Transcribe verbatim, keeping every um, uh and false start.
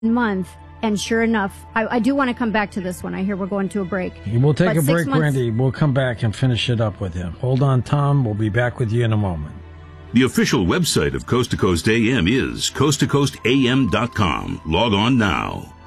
month. And sure enough, I, I do want to come back to this one. I hear we're going to a break. We'll take But a six break, months- Randy. We'll come back and finish it up with him. Hold on, Tom. We'll be back with you in a moment. The official website of Coast to Coast A M is coast to coast a m dot com. Log on now.